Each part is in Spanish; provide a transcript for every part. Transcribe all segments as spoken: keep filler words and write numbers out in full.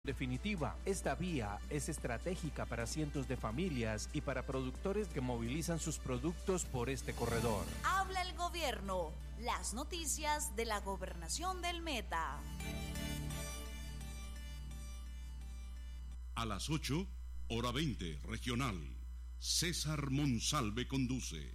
definitiva, esta vía es estratégica para cientos de familias y para productores que movilizan sus productos por este corredor. Habla el gobierno. Las noticias de la gobernación del Meta. A las ocho, hora veinte, regional. César Monsalve conduce.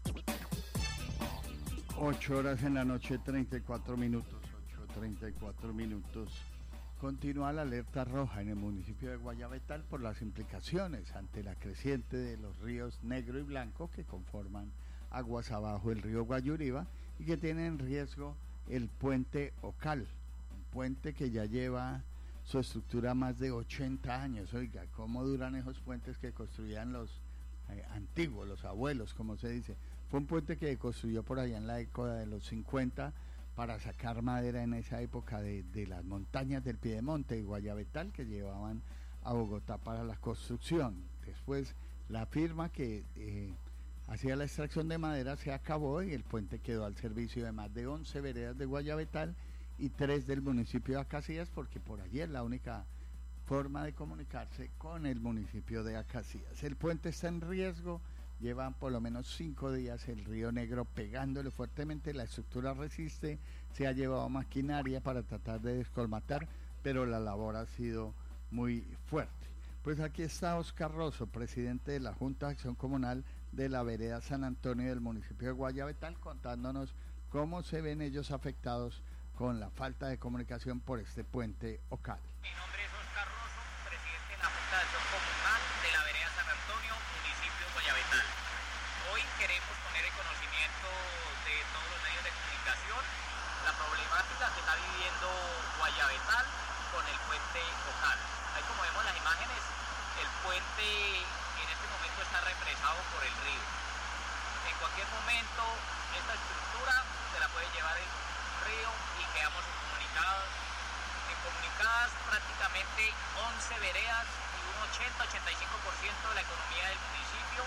ocho horas en la noche, treinta y cuatro minutos. ocho, treinta y cuatro minutos. Continúa la alerta roja en el municipio de Guayabetal por las implicaciones ante la creciente de los ríos Negro y Blanco que conforman aguas abajo el río Guayuriba y que tienen en riesgo el puente Ocal, un puente que ya lleva su estructura más de ochenta años. Oiga, ¿cómo duran esos puentes que construían los eh, antiguos, los abuelos, como se dice? Fue un puente que construyó por allá en la década de los cincuenta para sacar madera en esa época de, de las montañas del Piedemonte y Guayabetal que llevaban a Bogotá para la construcción. Después la firma que eh, hacía la extracción de madera se acabó y el puente quedó al servicio de más de once veredas de Guayabetal y tres del municipio de Acacías, porque por allí es la única forma de comunicarse con el municipio de Acacías. El puente está en riesgo. Llevan por lo menos cinco días el río Negro pegándole fuertemente, la estructura resiste, se ha llevado maquinaria para tratar de descolmatar, pero la labor ha sido muy fuerte. Pues aquí está Oscar Rosso, presidente de la Junta de Acción Comunal de la vereda San Antonio del municipio de Guayabetal, contándonos cómo se ven ellos afectados con la falta de comunicación por este puente Ocal. Mi nombre es Oscar Rosso, presidente de la Junta de Acción Comunal de la vereda San Antonio, municipio de Guayabetal. Hoy queremos poner en conocimiento de todos los medios de comunicación la problemática que está viviendo Guayabetal con el puente Ocal. Ahí, como vemos las imágenes, el puente en este momento está represado por el río. En cualquier momento esta estructura se la puede llevar el río y quedamos incomunicados, incomunicadas prácticamente once veredas y un ochenta a ochenta y cinco por ciento de la economía del municipio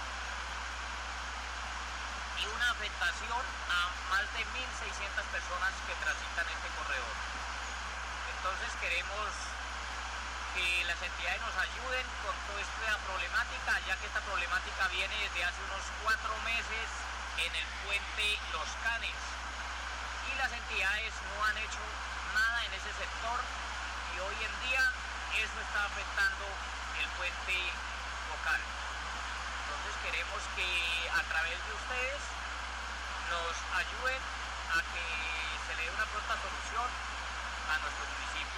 y una afectación a más de mil seiscientas personas que transitan este corredor. Entonces queremos que las entidades nos ayuden con toda esta problemática, ya que esta problemática viene desde hace unos cuatro meses en el puente Los Canes y las entidades no han hecho nada en ese sector y hoy en día eso está afectando el puente Ocal. Entonces queremos que a través de ustedes nos ayuden a que se le dé una pronta solución a nuestro municipio.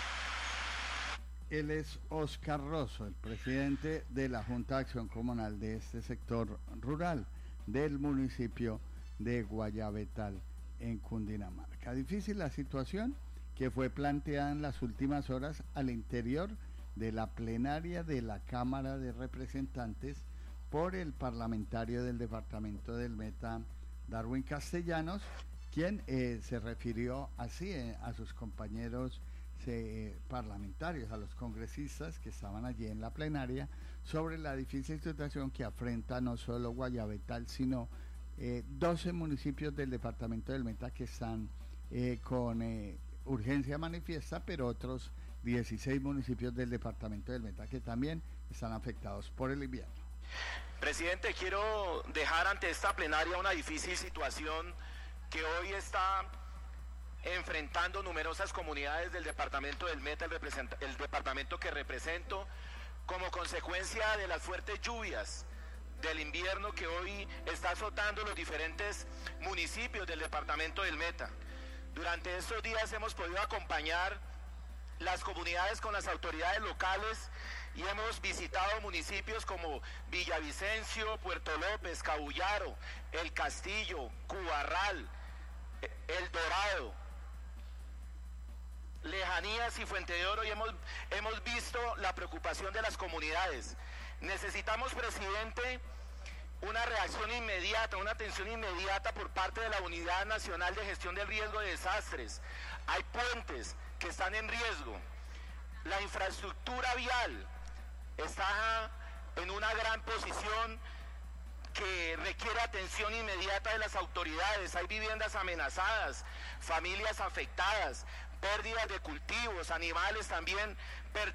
Él es Oscar Rosso, el presidente de la Junta de Acción Comunal de este sector rural del municipio de Guayabetal en Cundinamarca. Difícil la situación que fue planteada en las últimas horas al interior de la plenaria de la Cámara de Representantes por el parlamentario del departamento del Meta, Darwin Castellanos, quien eh, se refirió así eh, a sus compañeros eh, parlamentarios, a los congresistas que estaban allí en la plenaria, sobre la difícil situación que afrenta no solo Guayabetal, sino eh, doce municipios del departamento del Meta que están eh, con eh, urgencia manifiesta, pero otros dieciséis municipios del departamento del Meta que también están afectados por el invierno. Presidente, quiero dejar ante esta plenaria una difícil situación que hoy está enfrentando numerosas comunidades del departamento del Meta, el, el departamento que represento, como consecuencia de las fuertes lluvias del invierno que hoy está azotando los diferentes municipios del departamento del Meta. Durante estos días hemos podido acompañar las comunidades con las autoridades locales y hemos visitado municipios como Villavicencio, Puerto López, Cabullaro, El Castillo, Cubarral, El Dorado, Lejanías y Fuente de Oro, y hemos, hemos visto la preocupación de las comunidades. Necesitamos, presidente, una reacción inmediata, una atención inmediata por parte de la Unidad Nacional de Gestión del Riesgo de Desastres. Hay puentes que están en riesgo. La infraestructura vial está en una gran posición que requiere atención inmediata de las autoridades. Hay viviendas amenazadas, familias afectadas, pérdidas de cultivos, animales también